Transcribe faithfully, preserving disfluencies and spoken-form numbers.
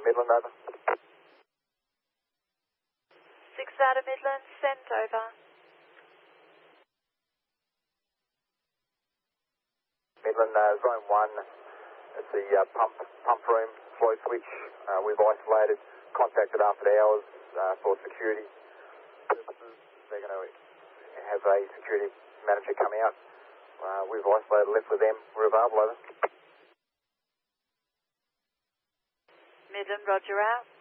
Midland, over. six out of Midland, sent, over. Midland, uh, zone one, it's the uh, pump pump room flow switch. Uh, we've isolated, contacted after hours uh, for security purposes. They're going to have a security manager come out. Uh, we've isolated, left with them. We're available, over. Midland, roger out.